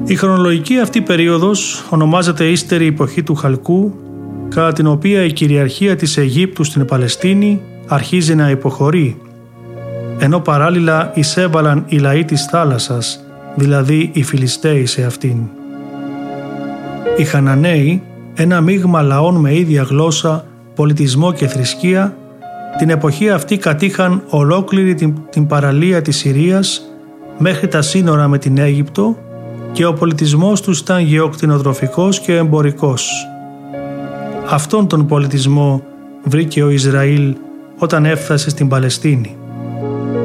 Η χρονολογική αυτή περίοδος ονομάζεται ύστερη εποχή του Χαλκού, κατά την οποία η κυριαρχία της Αιγύπτου στην Παλαιστίνη αρχίζει να υποχωρεί, ενώ παράλληλα εισέβαλαν οι λαοί της θάλασσας, δηλαδή οι Φιλιστέοι σε αυτήν. Οι Χαναναίοι, ένα μείγμα λαών με ίδια γλώσσα, πολιτισμό και θρησκεία, την εποχή αυτή κατήχαν ολόκληρη την παραλία της Συρίας μέχρι τα σύνορα με την Αίγυπτο και ο πολιτισμός τους ήταν γεωκτηνοτροφικός και εμπορικός. Αυτόν τον πολιτισμό βρήκε ο Ισραήλ όταν έφτασε στην Παλαιστίνη.